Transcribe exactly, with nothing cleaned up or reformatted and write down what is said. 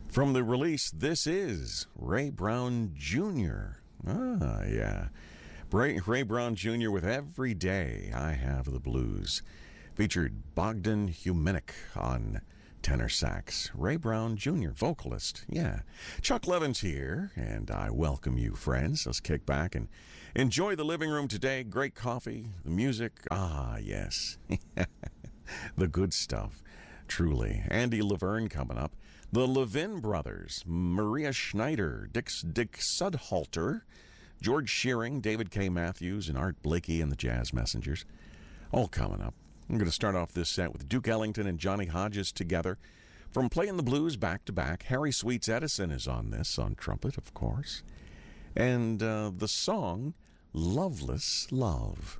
From the release, this is Ray Brown Junior Ah, yeah. Ray, Ray Brown Junior with Every Day I Have the Blues. Featured Bogdan Huminik on tenor sax. Ray Brown Junior, vocalist. Yeah. Chuck Levins here, and I welcome you, friends. Let's kick back and enjoy the living room today. Great coffee, the music. Ah, yes. The good stuff. Truly. Andy Laverne coming up. The Levin Brothers, Maria Schneider, Dick, Dick Sudhalter, George Shearing, David K. Matthews, and Art Blakey and the Jazz Messengers. All coming up. I'm going to start off this set with Duke Ellington and Johnny Hodges together. From playing the blues back to back, Harry Sweets Edison is on this, on trumpet, of course. And uh, the song, Loveless Love.